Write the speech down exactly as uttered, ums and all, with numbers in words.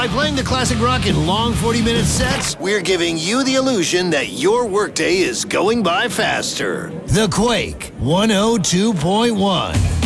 By playing the classic rock in long forty-minute sets, we're giving you the illusion that your workday is going by faster. The Quake one oh two point one.